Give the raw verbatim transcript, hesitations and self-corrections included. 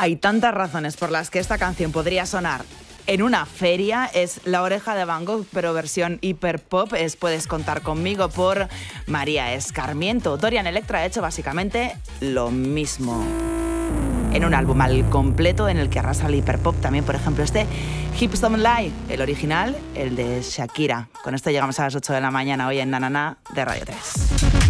Hay tantas razones por las que esta canción podría sonar en una feria. Es La Oreja de Van Gogh, pero versión hiperpop. Es Puedes contar conmigo, por María Escarmiento. Dorian Electra ha hecho básicamente lo mismo en un álbum al completo en el que arrasa el hiperpop. También, por ejemplo, este Hips Don't Lie, el original, el de Shakira. Con esto llegamos a las ocho de la mañana hoy en Na Na Na de Radio tres.